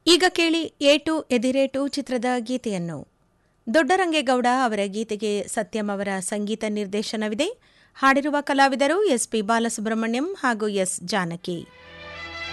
ಈಗ ಕೇಳಿ ಏಟು ಎದಿರೇಟು ಚಿತ್ರದ ಗೀತೆಯನ್ನು. ದೊಡ್ಡರಂಗೇಗೌಡ ಅವರ ಗೀತೆಗೆ ಸತ್ಯಂ ಅವರ ಸಂಗೀತ ನಿರ್ದೇಶನವಿದೆ. ಹಾಡಿರುವ ಕಲಾವಿದರು ಎಸ್ ಪಿ ಬಾಲಸುಬ್ರಹ್ಮಣ್ಯಂ ಹಾಗೂ ಎಸ್ ಜಾನಕಿ.